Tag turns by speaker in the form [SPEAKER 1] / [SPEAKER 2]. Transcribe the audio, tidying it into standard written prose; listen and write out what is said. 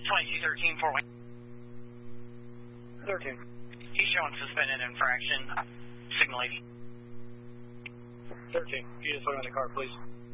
[SPEAKER 1] 2213 Fort Wayne.
[SPEAKER 2] 13.
[SPEAKER 1] He's showing suspended infraction. Signal 80.
[SPEAKER 2] 13. You just look on the car, please.